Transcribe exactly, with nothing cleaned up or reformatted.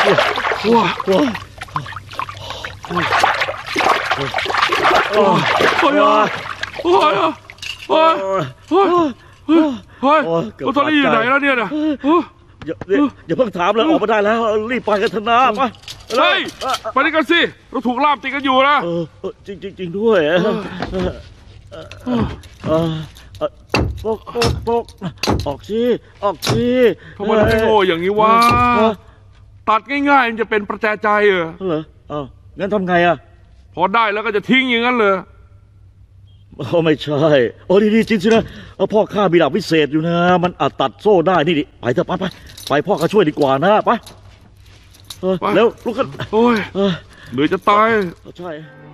ว้าว้าโอ้ยโอ้ยโอ้ยโอ้ยโอ้ยเฮ้ยเฮ้ยตอนนี้อยู่ไหนแล้วเนี่ยนะอย่าอย่าเพิ่งถามเลยออกมาได้แล้วรีบไปกันเถอะนะไปเฮ้ยไปด้วยกันสิเราถูกล่ามติดกันอยู่นะจริงจริงด้วยปกปกปกออกสิออกสิทำไมไม่โง่อย่างนี้วะตัดง่ายๆมันจะเป็นประแจใจเหรอเหรออ้าวงั้นทำไงอ่ะพอได้แล้วก็จะทิ้งอย่างนั้นเลยโอ้ไม่ใช่โอ้ดีๆจริงสินะพ่อข้ามีดาบวิเศษอยู่นะมันอาจตัดโซ่ได้นี่ดิไปเถอะไปไปไปพ่อข้าช่วยดีกว่านะไปเร็วลุกขึ้นโอ้ยเหนื่อยจะตายใช่